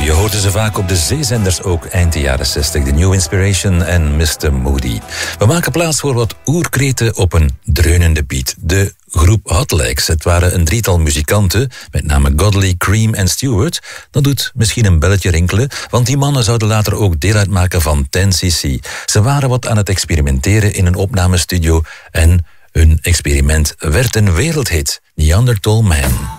Je hoorde ze vaak op de zeezenders ook eind de jaren 60. The New Inspiration en Mr. Moody. We maken plaats voor wat oerkreten op een dreunende beat. De groep Hot Legs. Het waren een drietal muzikanten, met name Godley, Cream en Stewart. Dat doet misschien een belletje rinkelen, want die mannen zouden later ook deel uitmaken van 10cc. Ze waren wat aan het experimenteren in een opnamestudio en hun experiment werd een wereldhit. Neanderthal Man.